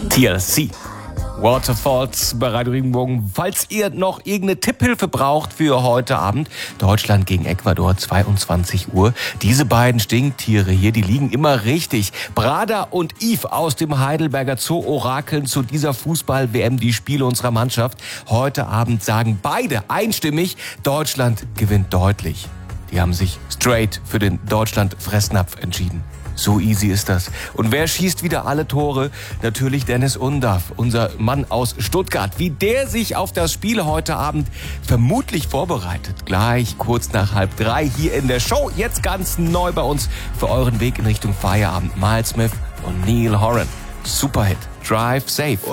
TLC. Waterfalls bei Radio Regenbogen. Falls ihr noch irgendeine Tipphilfe braucht für heute Abend, Deutschland gegen Ecuador, 22 Uhr. Diese beiden Stinktiere hier, die liegen immer richtig. Brada und Yves aus dem Heidelberger Zoo orakeln zu dieser Fußball-WM die Spiele unserer Mannschaft. Heute Abend sagen beide einstimmig, Deutschland gewinnt deutlich. Die haben sich straight für den Deutschland-Fressnapf entschieden. So easy ist das. Und wer schießt wieder alle Tore? Natürlich Dennis Undaff, unser Mann aus Stuttgart. Wie der sich auf das Spiel heute Abend vermutlich vorbereitet. Gleich kurz nach 2:30 hier in der Show. Jetzt ganz neu bei uns für euren Weg in Richtung Feierabend. Miles Smith und Neil Horan. Superhit. Drive Safe.